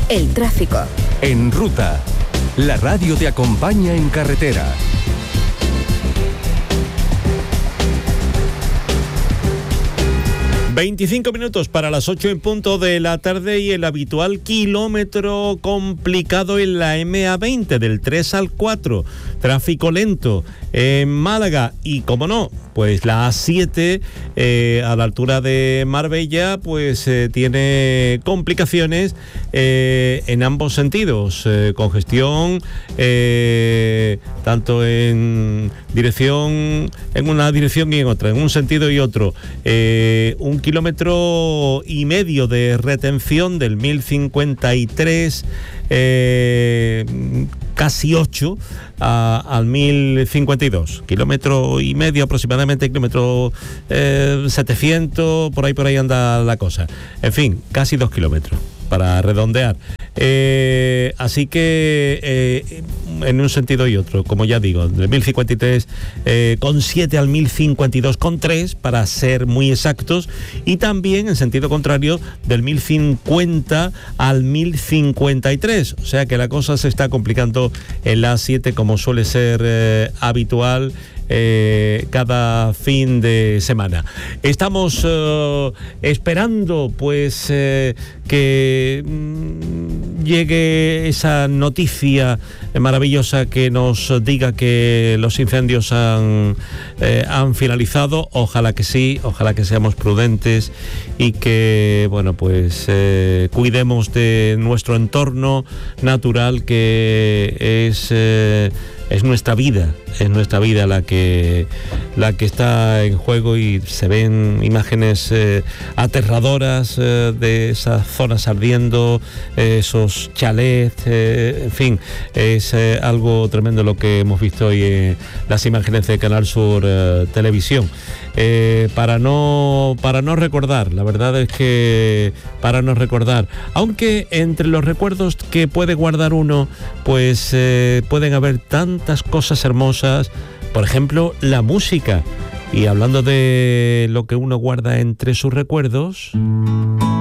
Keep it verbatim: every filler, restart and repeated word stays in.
El tráfico. En Ruta, la radio te acompaña en carretera. veinticinco minutos para las ocho en punto de la tarde y el habitual kilómetro complicado en la eme a veinte del tres al cuatro. Tráfico lento en Málaga y, como no, pues la a siete eh, a la altura de Marbella pues eh, tiene complicaciones eh, en ambos sentidos. Eh, congestión eh, tanto en dirección, en una dirección y en otra, en un sentido y otro. Eh, un kilómetro y medio de retención del mil cincuenta y tres, eh, casi ocho a, al mil cincuenta y dos, kilómetro y medio aproximadamente, kilómetro eh, setecientos, por ahí por ahí anda la cosa. En fin, casi dos kilómetros para redondear. Eh, así que eh, en un sentido y otro, como ya digo, del mil cincuenta y tres eh, con siete al mil cincuenta y dos con tres, para ser muy exactos, y también en sentido contrario del mil cincuenta al mil cincuenta y tres, o sea que la cosa se está complicando en la a siete, como suele ser eh, habitual Eh, cada fin de semana. Estamos eh, esperando pues eh, que mm, llegue esa noticia maravillosa que nos diga que los incendios han, eh, han finalizado. Ojalá que sí, ojalá que seamos prudentes y que, bueno, pues eh, cuidemos de nuestro entorno natural, que es eh, es nuestra vida, es nuestra vida la que la que está en juego, y se ven imágenes eh, aterradoras eh, de esas zonas ardiendo, eh, esos chalets, eh, en fin, es eh, algo tremendo lo que hemos visto hoy en las imágenes de Canal Sur eh, Televisión. Eh, para no para no recordar, la verdad es que para no recordar, aunque entre los recuerdos que puede guardar uno, pues eh, pueden haber tantas cosas hermosas, por ejemplo, la música. Y hablando de lo que uno guarda entre sus recuerdos,